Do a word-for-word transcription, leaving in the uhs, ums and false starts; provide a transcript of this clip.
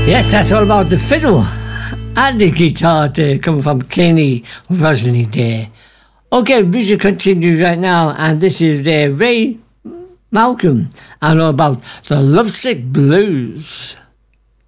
Yes, that's all about the fiddle and the guitar there, coming from Kenny Rosalie there. Okay, music continues right now, and this is uh, Ray Malcolm and all about the Lovesick Blues.